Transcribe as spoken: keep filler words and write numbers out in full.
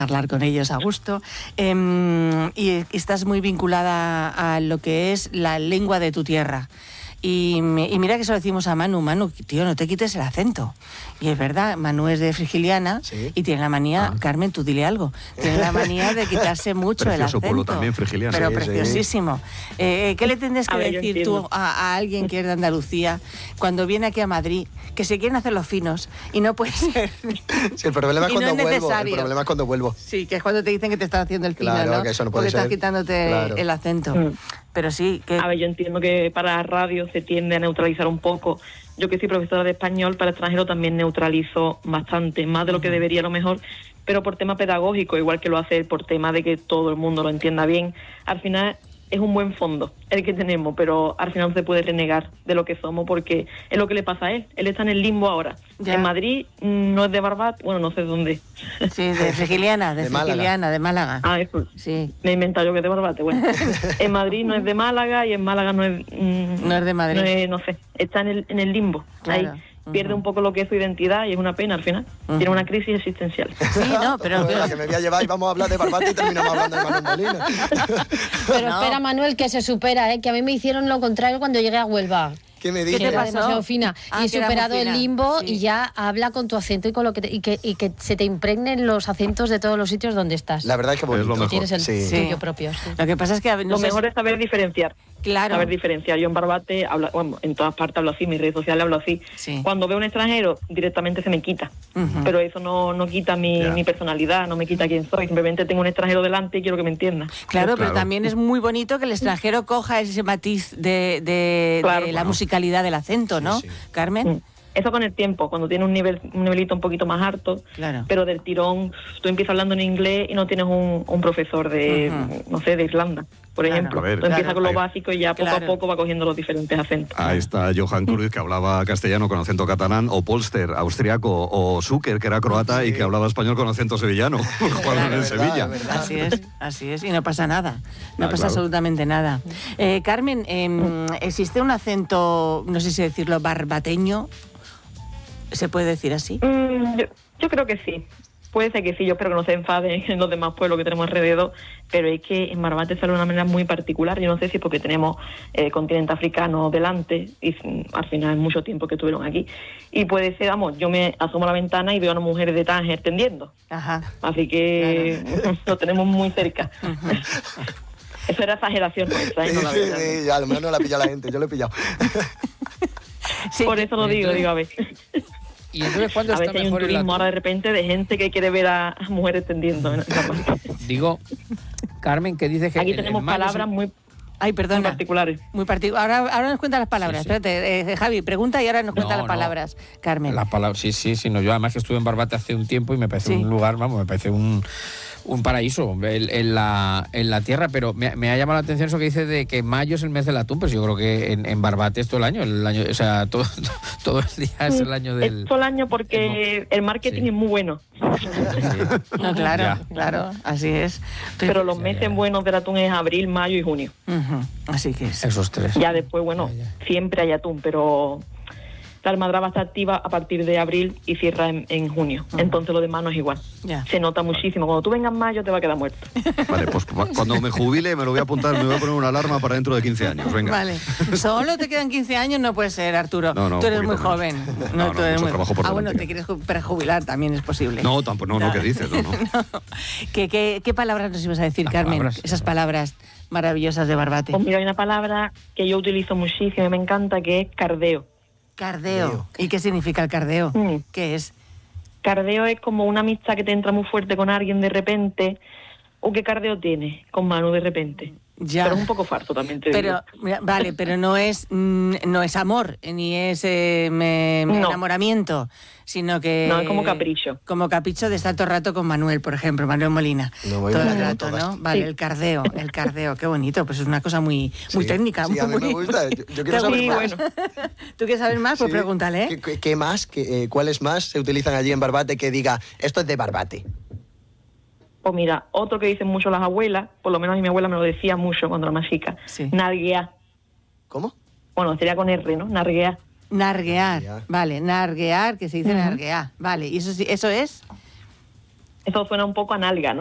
hablar con ellos a gusto. Eh, y estás muy vinculada a lo que es la lengua de tu tierra. Y, y mira que se lo decimos a Manu, Manu, tío, no te quites el acento. Y es verdad, Manu es de Frigiliana, ¿sí? Y tiene la manía, ah. Carmen, tú dile algo, tiene la manía de quitarse mucho el acento. Pueblo también, Frigiliana. Pero sí, preciosísimo. Sí. Eh, ¿Qué le tendrías que ver, decir tú a, a alguien que es de Andalucía cuando viene aquí a Madrid, que se quieren hacer los finos y no puede ser? Sí, el problema es cuando no es vuelvo. Necesario. El problema es cuando vuelvo. Sí, que es cuando te dicen que te están haciendo el fino, claro, ¿no? Que eso no puede Porque ser. estás quitándote claro. el acento. Mm. Pero sí que... A ver, yo entiendo que para la radio se tiende a neutralizar un poco. Yo que soy profesora de español, para extranjero también neutralizo bastante, más de lo que debería a lo mejor, pero por tema pedagógico, igual que lo hace por tema de que todo el mundo lo entienda bien. Al final es un buen fondo el que tenemos, pero al final no se puede renegar de lo que somos porque es lo que le pasa a él. Él está en el limbo ahora. Ya. En Madrid no es de Barbate, bueno, no sé dónde. Sí, de Frigiliana, de, de Frigiliana, Málaga. de Málaga. Ah, eso. Sí. Me he inventado yo que es de Barbate. Bueno, en Madrid no es de Málaga y en Málaga no es... Mmm, no es de Madrid. No, es, no sé, está en el, en el limbo. Claro. Ahí. Pierde uh-huh. un poco lo que es su identidad y es una pena al final. Uh-huh. Tiene una crisis existencial. Sí, no, pero... Bueno, que me voy a llevar y vamos a hablar de Barbate y terminamos hablando de Manuel Molina. Pero no. Espera, Manuel, que se supera, ¿eh? Que a mí me hicieron lo contrario cuando llegué a Huelva. ¿Qué me dices? Que era demasiado fina. Ah, y he superado el limbo sí. y ya habla con tu acento y con lo que te, y que y que se te impregnen los acentos de todos los sitios donde estás. La verdad es que bonito. Es lo mejor. Tienes el sí. tuyo propio. Sí. Lo que pasa es que no lo sé mejor es saber diferenciar. Claro. Saber diferenciar. Yo en Barbate, hablo, bueno, en todas partes hablo así, en mis redes sociales hablo así. Sí. Cuando veo un extranjero, directamente se me quita. Uh-huh. Pero eso no, no quita mi, yeah. mi personalidad, no me quita quién soy. Simplemente tengo un extranjero delante y quiero que me entienda. Claro, claro. Pero también es muy bonito que el extranjero coja ese matiz de, de, claro, de la bueno. musicalidad del acento, ¿no, sí, sí. Carmen? Sí. Eso con el tiempo, cuando tienes un nivel un nivelito un poquito más alto, claro. pero del tirón, tú empiezas hablando en inglés y no tienes un, un profesor de, uh-huh. no sé, de Irlanda, por claro. ejemplo. Ver, tú empiezas claro. con lo Ahí. básico y ya poco claro. a poco va cogiendo los diferentes acentos. Ahí está Johan Cruyff, que hablaba castellano con acento catalán, o Polster, austriaco, o Zucker, que era croata sí. y que hablaba español con acento sevillano, jugando claro, en verdad, Sevilla. Así es, así es, y no pasa nada, no ah, pasa claro. absolutamente nada. Eh, Carmen, eh, ¿existe un acento, no sé si decirlo, barbateño? ¿Se puede decir así? Mm, yo, yo creo que sí. Puede ser que sí, yo espero que no se enfaden en los demás pueblos que tenemos alrededor, pero es que en Barbate sale de una manera muy particular. Yo no sé si es porque tenemos el eh, continente africano delante y al final es mucho tiempo que estuvieron aquí. Y puede ser, vamos, yo me asomo a la ventana y veo a una mujer de Tánger tendiendo. Ajá. Así que claro. lo tenemos muy cerca. Uh-huh. Eso era exageración nuestra, ¿eh? No la sí, sí, a lo mejor no la pilla la gente, yo lo he pillado. Sí, por eso lo digo, entonces, digo, a ver. ¿Y entonces cuándo a está veces hay un mejor turismo la... ahora de repente de gente que quiere ver a, a mujeres tendiendo. ¿no? Digo, Carmen, que dices que... Aquí tenemos palabras es... muy... Ay, perdona. Muy particulares. Muy partic- ahora, ahora nos cuenta las palabras. Sí, sí. Espérate, eh, Javi, pregunta y ahora nos cuenta no, las palabras. No. Carmen. Las palabras, sí, sí, sí. No, yo además que estuve en Barbate hace un tiempo y me parece sí. un lugar, vamos, me parece un... un paraíso en, en, la, en la tierra, pero me, me ha llamado la atención eso que dice de que mayo es el mes del atún, pues yo creo que en, en Barbate es todo el año, el año, o sea, todo, todo el día es el año del... Es todo el año porque el, el marketing sí. es muy bueno. Sí. No, claro, ya. claro, así es. Pero los meses buenos del atún es abril, mayo y junio. Uh-huh. Así que es. Esos tres. Ya después, bueno, ya, ya. siempre hay atún, pero... La almadraba está activa a partir de abril y cierra en, en junio. Uh-huh. Entonces lo demás no es igual. Yeah. Se nota muchísimo. Cuando tú vengas en mayo te va a quedar muerto. Vale, pues cuando me jubile me lo voy a apuntar, me voy a poner una alarma para dentro de quince años. Venga. Vale. Solo te quedan quince años, no puede ser, Arturo. No, no, tú eres muy menos. joven. No, no, tú eres mucho muy... trabajo por Ah, delante. bueno, te quieres prejubilar, también es posible. No, tampoco, no, no, ¿qué dices? No, no. no. ¿Qué, qué, ¿Qué palabras nos ibas a decir, Las Carmen? Palabras, Esas palabras maravillosas de Barbate. Pues mira, hay una palabra que yo utilizo muchísimo y me encanta, que es cardeo. Cardeo. ¿Y qué significa el cardeo? Mm. ¿Qué es? Cardeo es como una amistad que te entra muy fuerte con alguien de repente. ¿O qué cardeo tienes con Manu de repente? Ya. Pero es un poco farto también te pero, digo. Vale, pero no es no es amor, ni es eh, me, me no. enamoramiento, sino que... No, es como capricho. Como capricho de estar todo el rato con Manuel, por ejemplo, Manuel Molina. No, todo el rato, ¿no? Vale, sí. el cardeo, el cardeo, qué bonito, pues es una cosa muy, muy sí, técnica. Sí, muy, a mí me gusta, yo, yo quiero saber sí, más. Bueno. ¿Tú quieres saber más? Pues sí. pregúntale. ¿Qué, qué, qué más, qué, eh, cuáles más se utilizan allí en Barbate que diga, esto es de Barbate? Pues mira, otro que dicen mucho las abuelas, por lo menos a mi abuela me lo decía mucho cuando era más chica, sí. narguear. ¿Cómo? Bueno, sería con R, ¿no? Narguear. Narguear, vale, narguear, que se dice uh-huh. narguear, vale, ¿y eso, eso es? eso suena un poco a nalga, ¿no?